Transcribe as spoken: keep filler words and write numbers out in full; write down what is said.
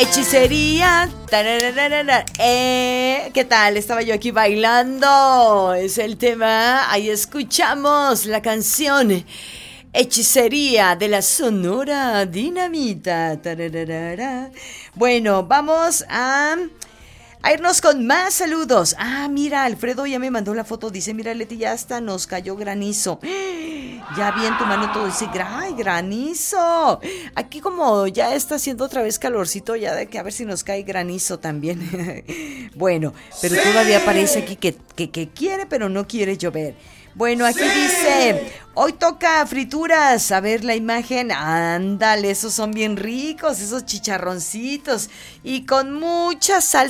Hechicería. Tarararara, eh, ¿qué tal? Estaba yo aquí bailando. Es el tema. Ahí escuchamos la canción Hechicería de la Sonora Dinamita. Tarararara. Bueno, vamos a... a irnos con más saludos. Ah, mira, Alfredo ya me mandó la foto. Dice, mira, Leti, ya hasta nos cayó granizo. Ya vi en tu mano todo. Dice, ¡ay, granizo! Aquí como ya está haciendo otra vez calorcito, ya de que a ver si nos cae granizo también. Bueno, pero ¡sí! Todavía parece aquí que, que, que quiere, pero no quiere llover. Bueno, aquí ¡sí! Dice, hoy toca frituras. A ver la imagen. Ándale, esos son bien ricos, esos chicharroncitos. Y con mucha salsa.